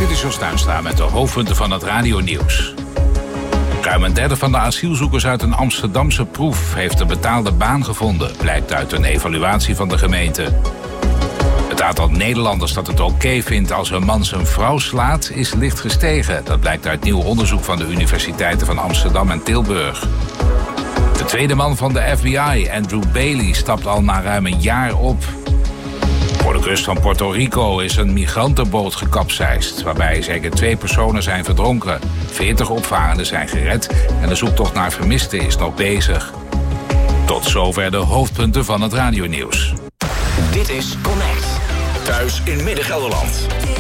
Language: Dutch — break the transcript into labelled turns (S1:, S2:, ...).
S1: Dit is Jos Tuinstra met de hoofdpunten van het radionieuws. Ruim een derde van de asielzoekers uit een Amsterdamse proef heeft een betaalde baan gevonden, blijkt uit een evaluatie van de gemeente. Het aantal Nederlanders dat het oké vindt als een man zijn vrouw slaat is licht gestegen. Dat blijkt uit nieuw onderzoek van de universiteiten van Amsterdam en Tilburg. De tweede man van de FBI, Andrew Bailey, stapt al na ruim een jaar op. Voor de kust van Puerto Rico is een migrantenboot gekapseist, waarbij zeker 2 personen zijn verdronken. 40 opvarenden zijn gered en de zoektocht naar vermisten is nog bezig. Tot zover de hoofdpunten van het radionieuws.
S2: Dit is Connect. Thuis in Midden-Gelderland.